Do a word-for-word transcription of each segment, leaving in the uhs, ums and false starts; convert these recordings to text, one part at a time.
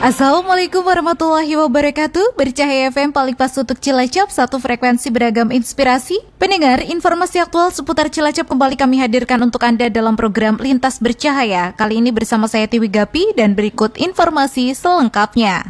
Assalamualaikum warahmatullahi wabarakatuh. Bercahaya F M paling pas untuk Cilacap, satu frekuensi beragam inspirasi. Pendengar, informasi aktual seputar Cilacap kembali kami hadirkan untuk Anda dalam program Lintas Bercahaya. Kali ini bersama saya Tiwi Gapi dan berikut informasi selengkapnya.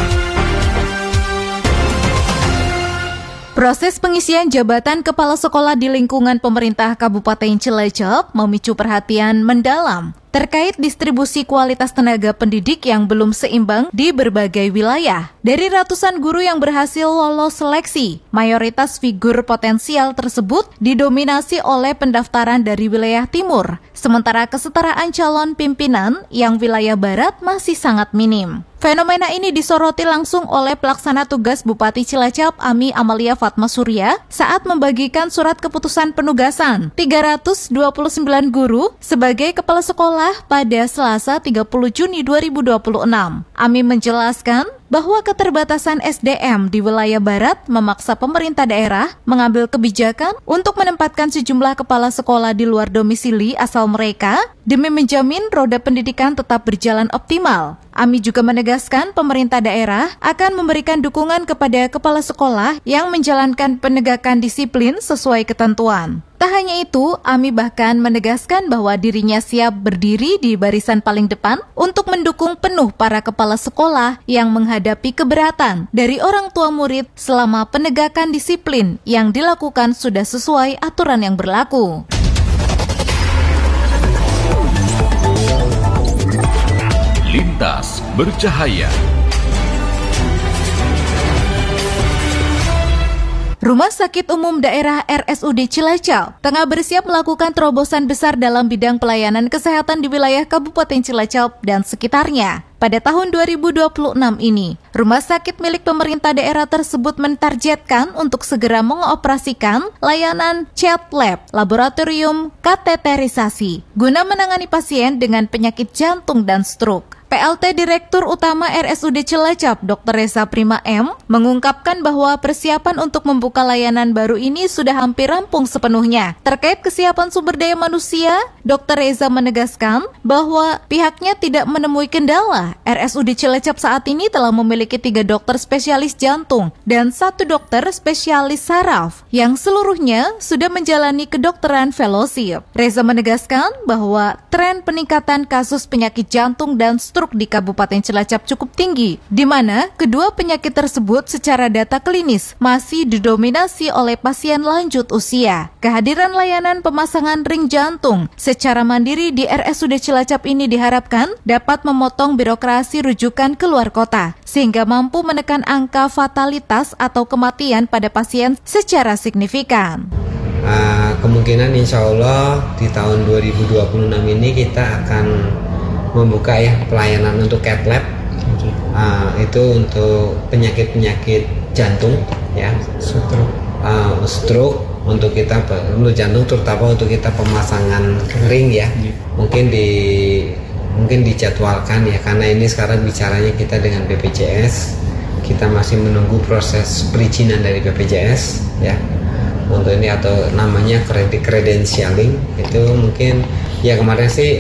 Proses pengisian jabatan kepala sekolah di lingkungan pemerintah Kabupaten Cilacap memicu perhatian mendalam terkait distribusi kualitas tenaga pendidik yang belum seimbang di berbagai wilayah. Dari ratusan guru yang berhasil lolos seleksi, mayoritas figur potensial tersebut didominasi oleh pendaftaran dari wilayah timur, sementara kesetaraan calon pimpinan yang wilayah barat masih sangat minim. Fenomena ini disoroti langsung oleh pelaksana tugas Bupati Cilacap Ami Amalia Fatma Surya saat membagikan surat keputusan penugasan tiga ratus dua puluh sembilan guru sebagai kepala sekolah pada Selasa tiga puluh Juni dua ribu dua puluh enam. Ami menjelaskan bahwa keterbatasan S D M di wilayah barat memaksa pemerintah daerah mengambil kebijakan untuk menempatkan sejumlah kepala sekolah di luar domisili asal mereka demi menjamin roda pendidikan tetap berjalan optimal. Ami juga menegaskan pemerintah daerah akan memberikan dukungan kepada kepala sekolah yang menjalankan penegakan disiplin sesuai ketentuan. Tak hanya itu, Ami bahkan menegaskan bahwa dirinya siap berdiri di barisan paling depan untuk mendukung penuh para kepala sekolah yang menghadapi keberatan dari orang tua murid selama penegakan disiplin yang dilakukan sudah sesuai aturan yang berlaku. Lintas Bercahaya. Rumah Sakit Umum Daerah R S U D Cilacap tengah bersiap melakukan terobosan besar dalam bidang pelayanan kesehatan di wilayah Kabupaten Cilacap dan sekitarnya. Pada tahun dua ribu dua puluh enam ini, rumah sakit milik pemerintah daerah tersebut mentargetkan untuk segera mengoperasikan layanan cath lab, laboratorium kateterisasi, guna menangani pasien dengan penyakit jantung dan stroke. P L T Direktur Utama R S U D Cilacap, Dokter Reza Prima M, mengungkapkan bahwa persiapan untuk membuka layanan baru ini sudah hampir rampung sepenuhnya. Terkait kesiapan sumber daya manusia, Dokter Reza menegaskan bahwa pihaknya tidak menemui kendala. R S U D Cilacap saat ini telah memiliki tiga dokter spesialis jantung dan satu dokter spesialis saraf yang seluruhnya sudah menjalani kedokteran fellowship. Reza menegaskan bahwa tren peningkatan kasus penyakit jantung dan stroke di Kabupaten Cilacap cukup tinggi, di mana kedua penyakit tersebut secara data klinis masih didominasi oleh pasien lanjut usia. Kehadiran layanan pemasangan ring jantung secara mandiri di R S U D Cilacap ini diharapkan dapat memotong birokrasi rujukan keluar kota, sehingga mampu menekan angka fatalitas atau kematian pada pasien secara signifikan. Uh, kemungkinan insya Allah di tahun dua ribu dua puluh enam ini kita akan membuka ya pelayanan untuk cath lab, uh, itu untuk penyakit-penyakit jantung ya, stroke, uh, stroke untuk kita untuk jantung, terutama untuk kita pemasangan ring ya, mungkin di mungkin dijadwalkan ya, karena ini sekarang bicaranya kita dengan B P J S, kita masih menunggu proses perizinan dari B P J S ya untuk ini, atau namanya credentialing itu mungkin ya kemarin sih.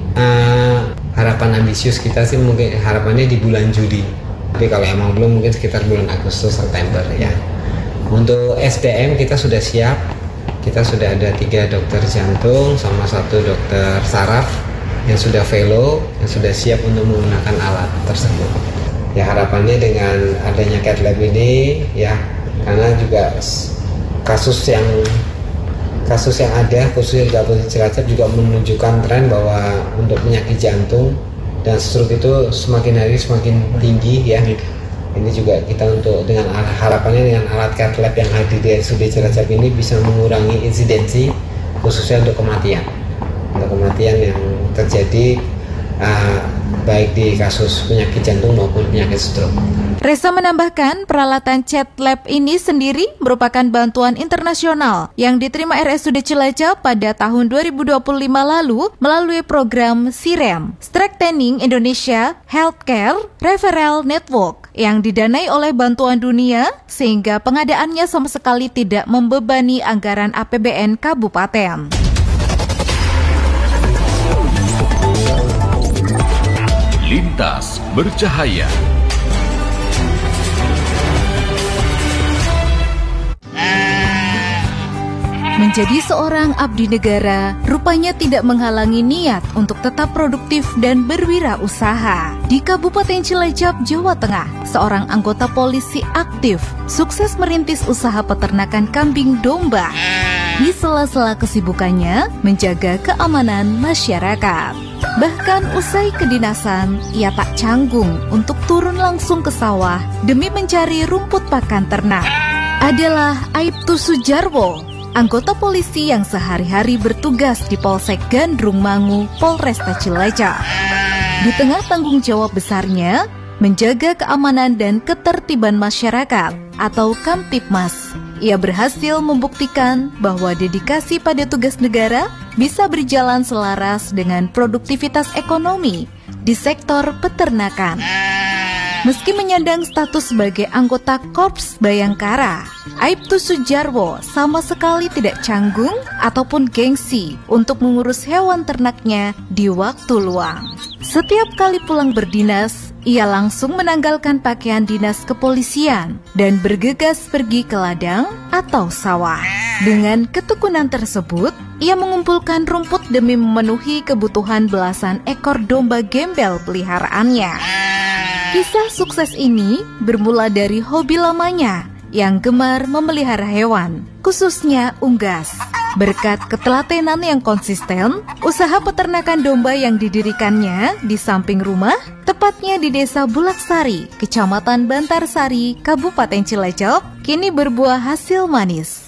Uh, harapan ambisius kita sih mungkin harapannya di bulan Juli, tapi kalau emang belum mungkin sekitar bulan Agustus September ya. Untuk S D M kita sudah siap, kita sudah ada tiga dokter jantung sama satu dokter saraf yang sudah fellow, yang sudah siap untuk menggunakan alat tersebut. Ya harapannya dengan adanya cath lab ini ya, karena juga kasus yang Kasus yang ada, khususnya di Kabupaten Cilacap juga menunjukkan tren bahwa untuk penyakit jantung dan stroke itu semakin hari semakin tinggi ya. Ini juga kita untuk dengan harapannya dengan alat cath lab yang hadir di R S U D Cilacap ini bisa mengurangi insidensi khususnya untuk kematian, untuk kematian yang terjadi uh, baik di kasus penyakit jantung maupun penyakit stroke. Reza menambahkan peralatan cath lab ini sendiri merupakan bantuan internasional yang diterima R S U D Cilacap pada tahun dua ribu dua puluh lima lalu melalui program S I R E M, Strengthening Indonesia Healthcare Referral Network, yang didanai oleh bantuan dunia sehingga pengadaannya sama sekali tidak membebani anggaran A P B N kabupaten. Lintas Bercahaya. Menjadi seorang abdi negara rupanya tidak menghalangi niat untuk tetap produktif dan berwirausaha. Di Kabupaten Cilacap, Jawa Tengah, seorang anggota polisi aktif sukses merintis usaha peternakan kambing domba. Di sela-sela kesibukannya menjaga keamanan masyarakat. Bahkan usai kedinasan, ia tak canggung untuk turun langsung ke sawah demi mencari rumput pakan ternak. Adalah Aibtu Sujarwo, anggota polisi yang sehari-hari bertugas di Polsek Gandrung Mangu, Polresta Cilacap. Di tengah tanggung jawab besarnya, menjaga keamanan dan ketertiban masyarakat atau Kamtibmas, ia berhasil membuktikan bahwa dedikasi pada tugas negara bisa berjalan selaras dengan produktivitas ekonomi di sektor peternakan. Meski menyandang status sebagai anggota Korps Bayangkara, Aibtu Sujarwo sama sekali tidak canggung ataupun gengsi untuk mengurus hewan ternaknya di waktu luang. Setiap kali pulang berdinas, ia langsung menanggalkan pakaian dinas kepolisian dan bergegas pergi ke ladang atau sawah. Dengan ketekunan tersebut, ia mengumpulkan rumput demi memenuhi kebutuhan belasan ekor domba gembel peliharaannya. Kisah sukses ini bermula dari hobi lamanya yang gemar memelihara hewan, khususnya unggas. Berkat ketelatenan yang konsisten, usaha peternakan domba yang didirikannya di samping rumah, tepatnya di Desa Bulaksari, Kecamatan Bantarsari, Kabupaten Cilacap, kini berbuah hasil manis.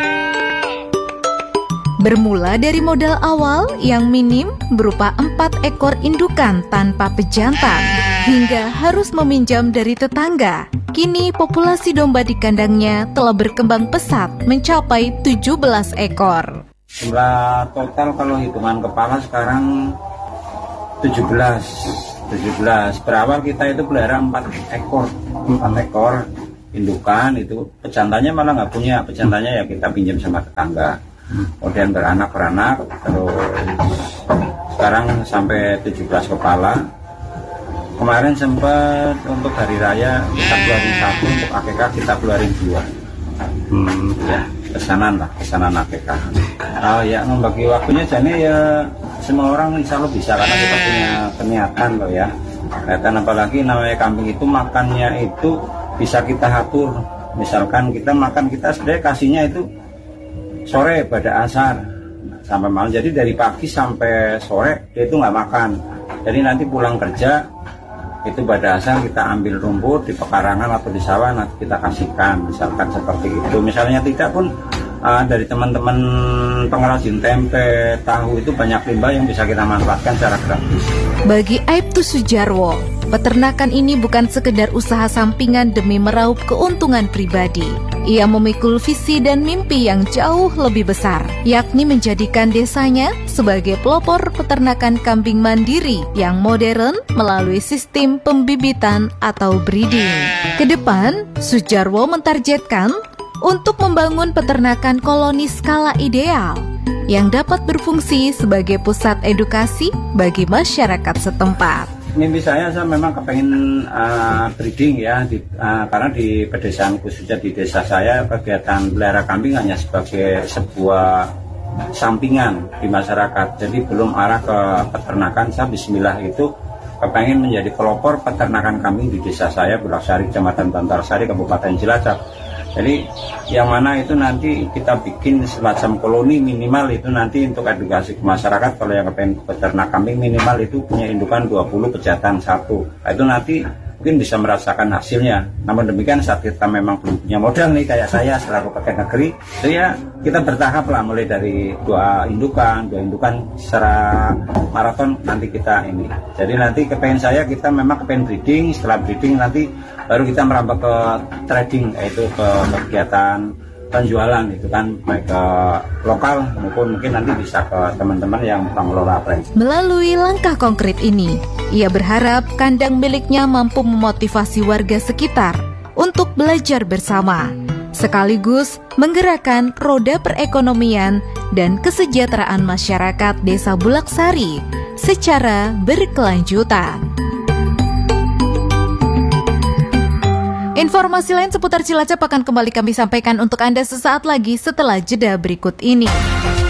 Bermula dari modal awal yang minim berupa empat ekor indukan tanpa pejantan, hingga harus meminjam dari tetangga. Kini populasi domba di kandangnya telah berkembang pesat mencapai tujuh belas ekor. Jumlah total kalau hitungan kepala sekarang tujuh belas. tujuh belas. Berawal kita itu pelihara empat ekor. empat ekor indukan itu. Pejantannya malah nggak punya. Pejantannya ya kita pinjam sama tetangga. Kemudian beranak-beranak, terus sekarang sampai tujuh belas kepala. Kemarin sempat untuk hari raya kita keluarin satu, untuk A K K kita keluarin dua. Hmm, ya, pesanan lah, pesanan A K K. Oh ya, membagi waktunya jadi ya semua orang insya Allah bisa, karena kita punya keniatan loh ya. Dan apalagi namanya kambing itu makannya itu bisa kita atur. Misalkan kita makan, kita sebenarnya kasihnya itu sore pada asar sampai malam, jadi dari pagi sampai sore dia itu nggak makan. Jadi nanti pulang kerja itu pada asar kita ambil rumput di pekarangan atau di sawah, nanti kita kasihkan, misalkan seperti itu. Misalnya tidak pun uh, dari teman-teman pengrajin tempe, tahu, itu banyak limbah yang bisa kita manfaatkan secara gratis. Bagi Aibtu Sujarwo, peternakan ini bukan sekedar usaha sampingan demi meraup keuntungan pribadi. Ia memikul visi dan mimpi yang jauh lebih besar, yakni menjadikan desanya sebagai pelopor peternakan kambing mandiri yang modern melalui sistem pembibitan atau breeding. Kedepan, Sujarwo mentargetkan untuk membangun peternakan koloni skala ideal yang dapat berfungsi sebagai pusat edukasi bagi masyarakat setempat. Mimpi saya, saya memang kepengen uh, breeding ya, di, uh, karena di pedesaan, khususnya di desa saya, kegiatan pelihara kambing hanya sebagai sebuah sampingan di masyarakat. Jadi belum arah ke peternakan. Saya bismillah itu kepengen menjadi pelopor peternakan kambing di desa saya, Bulaksari, Kecamatan Bantarsari, Kabupaten Cilacap. Jadi yang mana itu nanti kita bikin semacam koloni minimal itu nanti untuk edukasi ke masyarakat. Kalau yang kepengen peternak kambing minimal itu punya indukan dua puluh, pejantan satu. Nah, itu nanti mungkin bisa merasakan hasilnya. Namun demikian saat kita memang belum punya modal nih kayak saya selaku pegawai negeri, itu ya kita bertahap lah, mulai dari dua indukan, dua indukan secara maraton nanti kita ini. Jadi nanti kepengen saya kita memang kepengen breeding, setelah breeding nanti baru kita merambah ke trading, yaitu ke kegiatan penjualan itu kan, baik ke lokal maupun mungkin nanti bisa ke teman-teman yang pengelola franchise. Melalui langkah konkret ini, ia berharap kandang miliknya mampu memotivasi warga sekitar untuk belajar bersama, sekaligus menggerakkan roda perekonomian dan kesejahteraan masyarakat Desa Bulaksari secara berkelanjutan. Informasi lain seputar Cilacap akan kembali kami sampaikan untuk Anda sesaat lagi setelah jeda berikut ini.